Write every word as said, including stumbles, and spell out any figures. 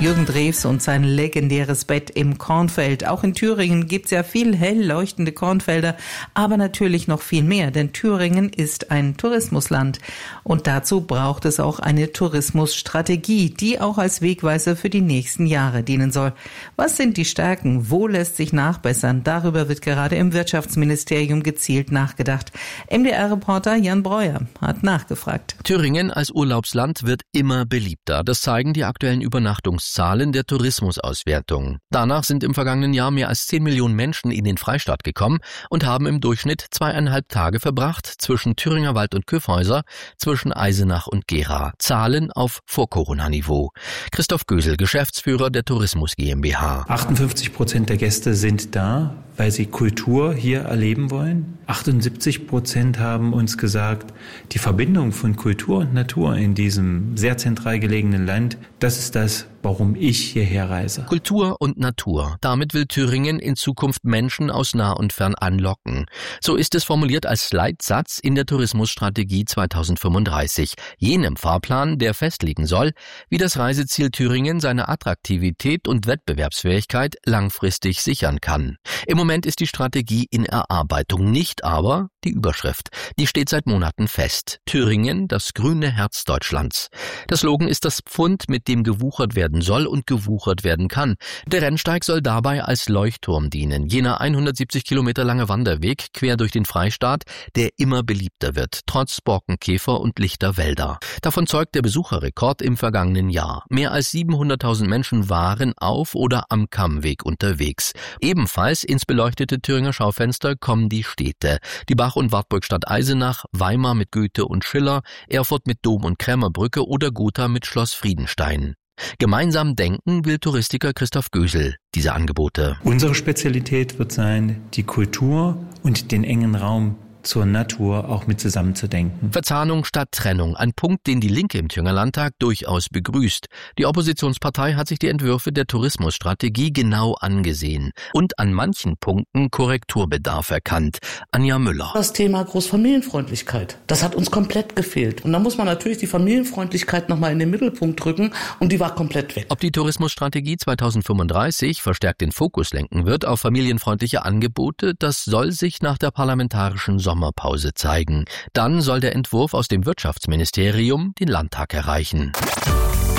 Jürgen Drews und sein legendäres Bett im Kornfeld. Auch in Thüringen gibt's ja viel hell leuchtende Kornfelder, aber natürlich noch viel mehr, denn Thüringen ist ein Tourismusland. Und dazu braucht es auch eine Tourismusstrategie, die auch als Wegweiser für die nächsten Jahre dienen soll. Was sind die Stärken? Wo lässt sich nachbessern? Darüber wird gerade im Wirtschaftsministerium gezielt nachgedacht. M D R-Reporter Jan Breuer hat nachgefragt. Thüringen als Urlaubsland wird immer beliebter. Das zeigen die aktuellen Übernachtungszahlen der Tourismusauswertung. Danach sind im vergangenen Jahr mehr als zehn Millionen Menschen in den Freistaat gekommen und haben im Durchschnitt zweieinhalb Tage verbracht zwischen Thüringer Wald und Kyffhäuser, zwischen Eisenach und Gera. Zahlen auf Vor-Corona-Niveau. Christoph Gösel, Geschäftsführer der Tourismus GmbH. achtundfünfzig Prozent der Gäste sind da, weil sie Kultur hier erleben wollen. achtundsiebzig Prozent haben uns gesagt, die Verbindung von Kultur und Natur in diesem sehr zentral gelegenen Land, das ist das, warum ich hierher reise. Kultur und Natur. Damit will Thüringen in Zukunft Menschen aus nah und fern anlocken. So ist es formuliert als Leitsatz in der Tourismusstrategie zweitausendfünfunddreißig, jenem Fahrplan, der festlegen soll, wie das Reiseziel Thüringen seine Attraktivität und Wettbewerbsfähigkeit langfristig sichern kann. Im Moment ist die Strategie in Erarbeitung, nicht aber die Überschrift. Die steht seit Monaten fest. Thüringen, das grüne Herz Deutschlands. Der Slogan ist das Pfund, mit dem gewuchert werden soll und gewuchert werden kann. Der Rennsteig soll dabei als Leuchtturm dienen. Jener hundertsiebzig Kilometer lange Wanderweg quer durch den Freistaat, der immer beliebter wird, trotz Borkenkäfer und lichter Wälder. Davon zeugt der Besucherrekord im vergangenen Jahr. Mehr als siebenhunderttausend Menschen waren auf oder am Kammweg unterwegs. Ebenfalls ins beleuchtete Thüringer Schaufenster kommen die Städte. Die Bach- und Wartburgstadt Eisenach, Weimar mit Goethe und Schiller, Erfurt mit Dom- und Krämerbrücke oder Gotha mit Schloss Friedenstein. Gemeinsam denken will Touristiker Christoph Gösel diese Angebote. Unsere Spezialität wird sein, die Kultur und den engen Raum zur Natur auch mit zusammenzudenken. Verzahnung statt Trennung, ein Punkt, den die Linke im Thüringer Landtag durchaus begrüßt. Die Oppositionspartei hat sich die Entwürfe der Tourismusstrategie genau angesehen und an manchen Punkten Korrekturbedarf erkannt. Anja Müller. Das Thema Großfamilienfreundlichkeit, das hat uns komplett gefehlt. Und da muss man natürlich die Familienfreundlichkeit nochmal in den Mittelpunkt rücken und die war komplett weg. Ob die Tourismusstrategie zweitausendfünfunddreißig verstärkt den Fokus lenken wird auf familienfreundliche Angebote, das soll sich nach der parlamentarischen Sommerpause zeigen. Dann soll der Entwurf aus dem Wirtschaftsministerium den Landtag erreichen.